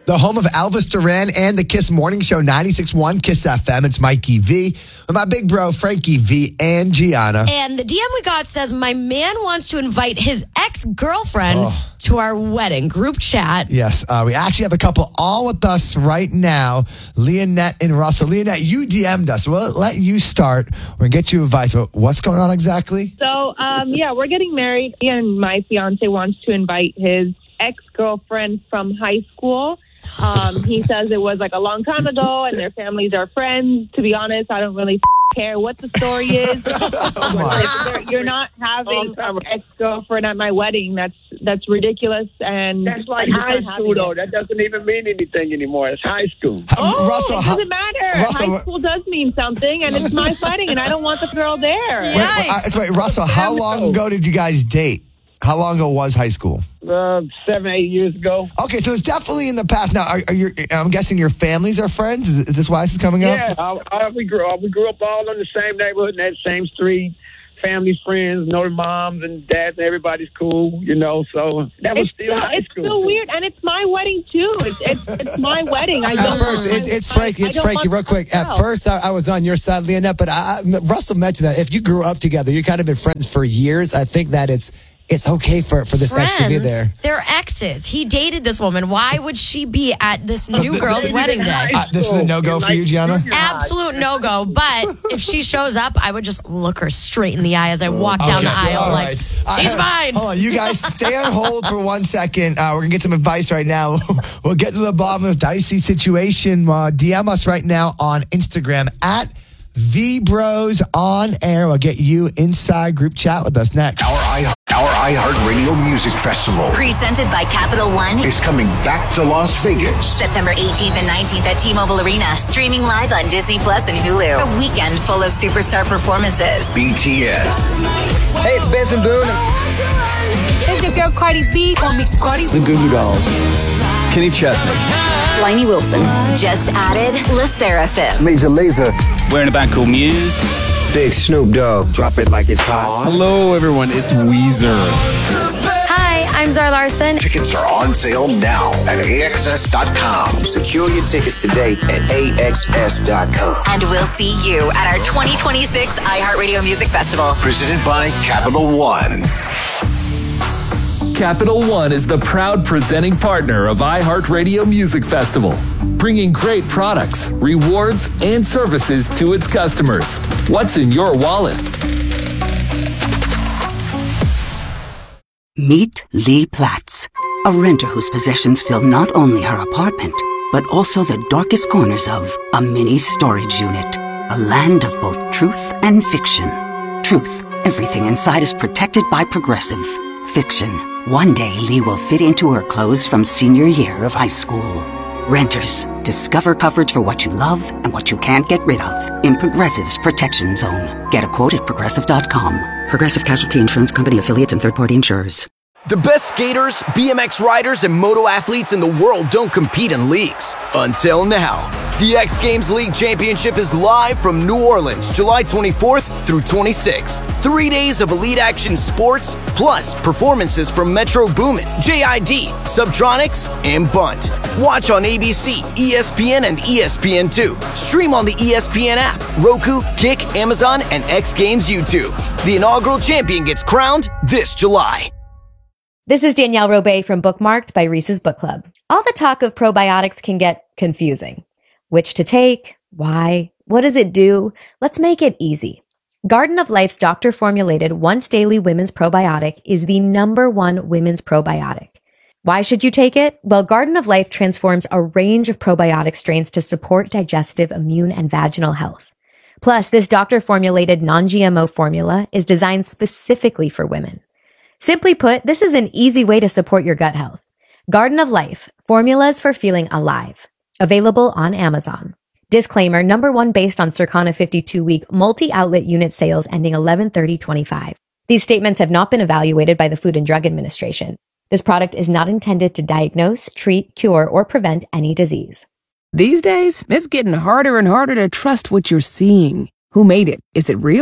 The home of Elvis Duran and the Kiss Morning Show, 96.1 Kiss FM. It's Mikey V with my big bro, Frankie V and Gianna. And the DM we got says, my man wants to invite his ex-girlfriend to our wedding group chat. Yes, we actually have a couple all with us right now, Leonette and Russell. Leonette, you DM'd us. We'll let you start. We're going to get you advice. What's going on exactly? So, we're getting married, and my fiance wants to invite his ex-girlfriend from high school. He says it was like a long time ago and their families are friends. To be honest, I don't really care what the story is. You're not having an ex-girlfriend at my wedding. That's ridiculous. And that's like high school, though. That doesn't even mean anything anymore. It's high school. Russell, it doesn't matter. High school does mean something, and it's my wedding, and I don't want the girl there. Wait, Russell, how long ago did you guys date? How long ago was high school? 7, 8 years ago. Okay, so it's definitely in the past. Now, I'm guessing your families are friends? Is this why this is coming up? Yeah, we grew up all in the same neighborhood in that same street. Family, friends, know their moms and dads, and everybody's cool, so that was still high school. It's so weird, and it's my wedding, too. It's my wedding. It's Frankie, real quick. At first, I was on your side, Leonette, but Russell mentioned that if you grew up together, you kind of been friends for years. I think that it's okay for this ex to be there. They're exes. He dated this woman. Why would she be at this new girl's wedding day? This is a no-go for you, Gianna? Absolute no-go. But if she shows up, I would just look her straight in the eye as I walk down the aisle. He's mine. Hold on, you guys stay on hold for 1 second. We're going to get some advice right now. We'll get to the bottom of this dicey situation. DM us right now on Instagram at VBros on air. We'll get you inside group chat with us next. Our iHeartRadio Music Festival, presented by Capital One, is coming back to Las Vegas. September 18th and 19th at T-Mobile Arena. Streaming live on Disney Plus and Hulu. A weekend full of superstar performances. BTS. Hey, it's Benson Boone. It's your girl Cardi B. Call me Cardi. The Goo Goo Dolls. Kenny Chesney. Lainey Wilson. Just added LE SSERAFIM. Major Lazer. We're in a band called Muse. Big Snoop Dogg. Drop it like it's hot. Hello, everyone. It's Weezer. Hi, I'm Zara Larson. Tickets are on sale now at AXS.com. Secure your tickets today at AXS.com. And we'll see you at our 2026 iHeartRadio Music Festival. Presented by Capital One. Capital One is the proud presenting partner of iHeartRadio Music Festival, bringing great products, rewards, and services to its customers. What's in your wallet? Meet Lee Platts, a renter whose possessions fill not only her apartment, but also the darkest corners of a mini storage unit. A land of both truth and fiction. Truth, everything inside is protected by Progressive. Fiction, one day Lee will fit into her clothes from senior year of high school. Renters, discover coverage for what you love and what you can't get rid of in Progressive's Protection Zone. Get a quote at Progressive.com. Progressive Casualty Insurance Company affiliates and third-party insurers. The best skaters, BMX riders, and moto athletes in the world don't compete in leagues. Until now. The X Games League Championship is live from New Orleans, July 24th through 26th. 3 days of elite action sports, plus performances from Metro Boomin, JID, Subtronics, and Bunt. Watch on ABC, ESPN, and ESPN2. Stream on the ESPN app, Roku, Kick, Amazon, and X Games YouTube. The inaugural champion gets crowned this July. This is Danielle Robay from Bookmarked by Reese's Book Club. All the talk of probiotics can get confusing. Which to take? Why? What does it do? Let's make it easy. Garden of Life's doctor-formulated once-daily women's probiotic is the #1 women's probiotic. Why should you take it? Well, Garden of Life transforms a range of probiotic strains to support digestive, immune, and vaginal health. Plus, this doctor-formulated non-GMO formula is designed specifically for women. Simply put, this is an easy way to support your gut health. Garden of Life, formulas for feeling alive. Available on Amazon. Disclaimer, #1 based on Circana 52-week multi-outlet unit sales ending 11/30/25. These statements have not been evaluated by the Food and Drug Administration. This product is not intended to diagnose, treat, cure, or prevent any disease. These days, it's getting harder and harder to trust what you're seeing. Who made it? Is it real?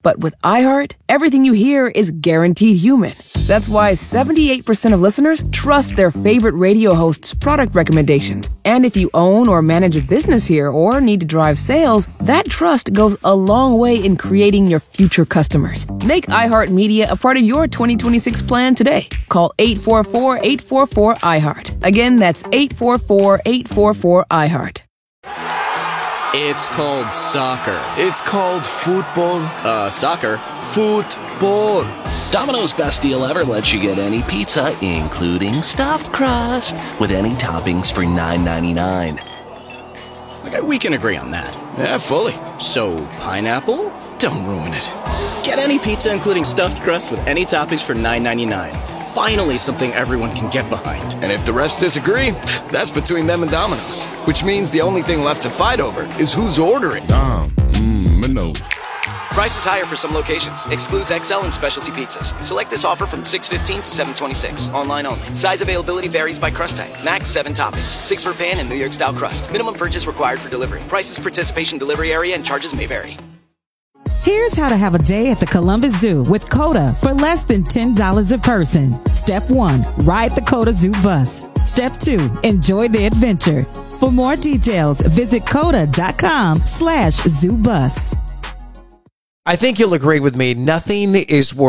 But with iHeart, everything you hear is guaranteed human. That's why 78% of listeners trust their favorite radio host's product recommendations. And if you own or manage a business here or need to drive sales, that trust goes a long way in creating your future customers. Make iHeartMedia a part of your 2026 plan today. Call 844-844-iHeart. Again, that's 844-844-iHeart. It's called soccer. It's called football. Soccer. Football. Domino's best deal ever lets you get any pizza, including stuffed crust, with any toppings for $9.99. Okay, we can agree on that. Yeah, fully. So, pineapple? Don't ruin it. Get any pizza, including stuffed crust, with any toppings for $9.99. Finally, something everyone can get behind. And if the refs disagree, that's between them and Domino's. Which means the only thing left to fight over is who's ordering. Domino's. Price is higher for some locations. Excludes XL and specialty pizzas. Select this offer from 6/15 to 7/26. Online only. Size availability varies by crust type. Max 7 toppings. 6 for pan and New York style crust. Minimum purchase required for delivery. Prices, participation, delivery area, and charges may vary. Here's how to have a day at the Columbus Zoo with COTA for less than $10 a person. Step 1, ride the COTA Zoo bus. Step 2, enjoy the adventure. For more details, visit COTA.com/ZooBus. I think you'll agree with me. Nothing is worth